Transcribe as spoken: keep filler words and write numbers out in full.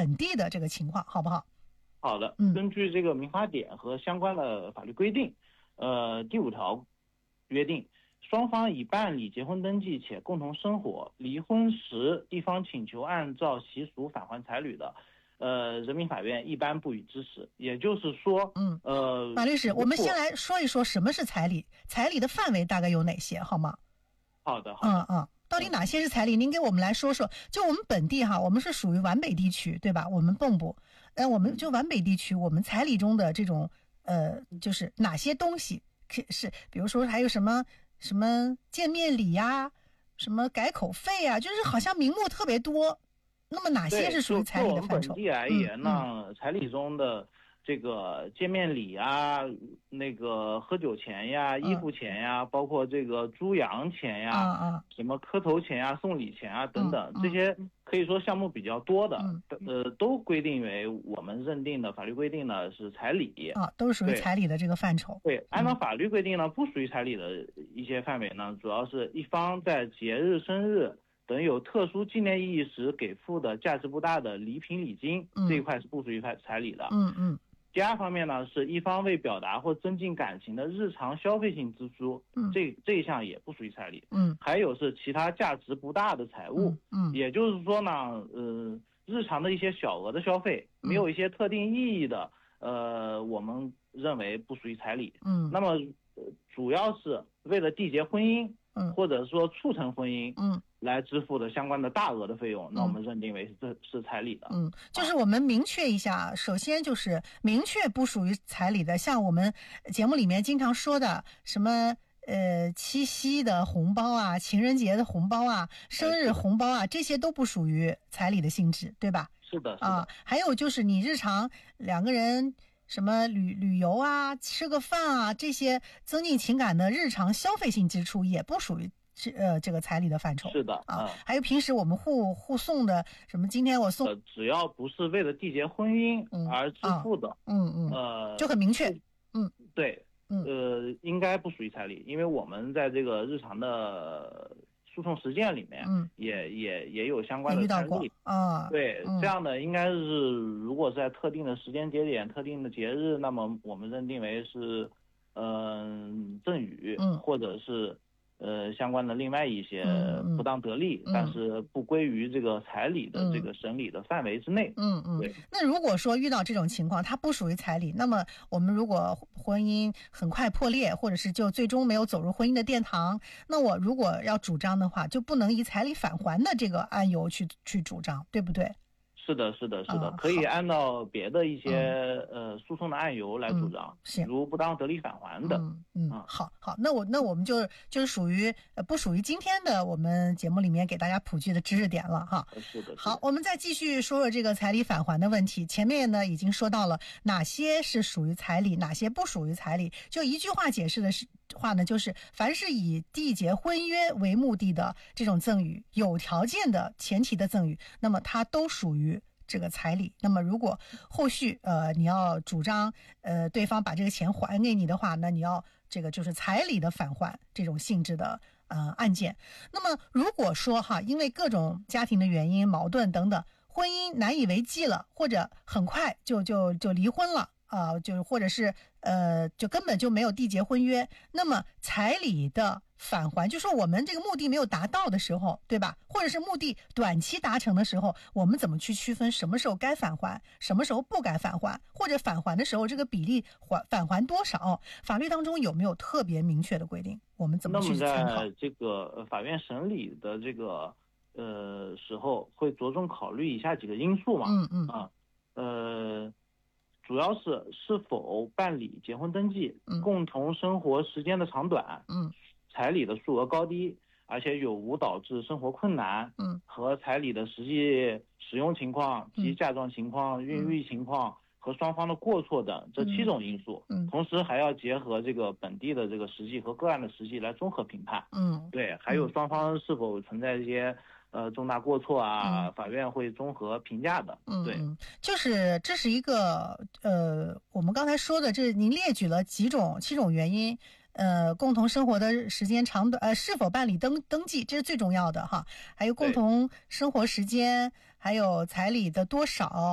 本地的这个情况，好不好？ 好的， 嗯， 根据这个民法典和相关的法律规定，呃，第五条约定，双方已办理结婚登记且共同生活，离婚时地方请求按照习俗返还彩礼的，呃，人民法院一般不予支持。也就是说， 嗯， 呃， 马律师，我们先来说一说什么是彩礼，彩礼的范围大概有哪些，好吗？ 好的，好的， 嗯嗯。到底哪些是彩礼？您给我们来说说。就我们本地哈，我们是属于皖北地区，对吧？我们蚌埠，呃，我们就皖北地区，我们彩礼中的这种呃，就是哪些东西是，比如说还有什么什么见面礼呀、啊，什么改口费啊，就是好像名目特别多。那么哪些是属于彩礼的范畴？ 就我们本地而言呢， 嗯嗯、 彩礼中的这个见面礼啊，那个喝酒钱呀、衣服钱呀，嗯、包括这个猪羊钱呀， 嗯嗯、 什么磕头钱呀、送礼钱啊等等， 嗯嗯、 这些可以说项目比较多的， 嗯、 呃，都规定为我们认定的法律规定呢是彩礼啊，都是属于彩礼的这个范畴。 对，对，按照法律规定呢，不属于彩礼的一些范围呢，主要是一方在节日、生日等有特殊纪念意义时给付的价值不大的礼品礼金，嗯、这一块是不属于彩礼的。 嗯嗯。 第二方面呢，是一方为表达或增进感情的日常消费性支出，嗯，这这一项也不属于彩礼。嗯，还有是其他价值不大的财物，嗯，嗯也就是说呢，呃，日常的一些小额的消费，没有一些特定意义的，呃，我们认为不属于彩礼。嗯，那么、呃、主要是为了缔结婚姻，嗯，或者说促成婚姻，嗯。来支付的相关的大额的费用，那我们认定为是这是彩礼的。 嗯，就是我们明确一下，啊、首先就是明确不属于彩礼的，像我们节目里面经常说的什么呃七夕的红包啊、情人节的红包啊、生日红包啊，这些都不属于彩礼的性质，对吧？ 是的，是的。 啊，还有就是你日常两个人什么旅旅游啊、吃个饭啊，这些增进情感的日常消费性支出也不属于。是呃，这个彩礼的范畴。 是的啊、嗯，还有平时我们互互送的什么，今天我送， 呃，只要不是为了缔结婚姻而支付的， 嗯嗯，呃，就很明确，嗯， 对，嗯，呃，应该不属于彩礼，因为我们在这个日常的诉讼实践里面，嗯，也也也有相关的案例啊， 对，嗯、这样的应该是如果是在特定的时间节点、特定的节日，那么我们认定为是，嗯、呃，赠与，嗯，或者是。呃，相关的另外一些不当得利，嗯嗯、但是不归于这个彩礼的这个审理的范围之内。 嗯嗯，对。那如果说遇到这种情况，它不属于彩礼，那么我们如果婚姻很快破裂，或者是就最终没有走入婚姻的殿堂，那我如果要主张的话，就不能以彩礼返还的这个案由去去主张，对不对？ 是的，是的，是的，嗯、可以按照别的一些、嗯、呃诉讼的案由来主张， 嗯、 如不当得利返还的。 嗯嗯，嗯好好，那我那我们就就是属于呃不属于今天的我们节目里面给大家普及的知识点了哈。 是的。 好，我们再继续说说这个彩礼返还的问题。前面呢已经说到了哪些是属于彩礼，哪些不属于彩礼。就一句话解释的是话呢，就是凡是以缔结婚约为目的的这种赠与，有条件的前提的赠与，那么它都属于这个彩礼。那么如果后续呃你要主张呃对方把这个钱还给你的话，那你要这个就是彩礼的返还这种性质的呃案件。那么如果说哈，因为各种家庭的原因、矛盾等等，婚姻难以为继了，或者很快就就就离婚了啊、呃，就是或者是呃就根本就没有缔结婚约，那么彩礼的返还，就说我们这个目的没有达到的时候，对吧？或者是目的短期达成的时候，我们怎么去区分什么时候该返还，什么时候不该返还，或者返还的时候这个比例还返还多少？法律当中有没有特别明确的规定？我们怎么去参考？ 那么在这个法院审理的这个呃时候，会着重考虑以下几个因素嘛？ 嗯嗯啊呃。主要是是否办理结婚登记，嗯、共同生活时间的长短，嗯，彩礼的数额高低，而且有无导致生活困难，嗯，和彩礼的实际使用情况及嫁妆情况、嗯、孕育情况和双方的过错等这七种因素，嗯，同时还要结合这个本地的这个实际和个案的实际来综合评判，嗯，对，还有双方是否存在一些。呃，重大过错啊，嗯、法院会综合评价的。 嗯， 对， 就是这是一个呃，我们刚才说的，这您列举了几种七种原因，呃，共同生活的时间长短，呃，是否办理登登记，这是最重要的哈。还有共同生活时间，还有彩礼的多少。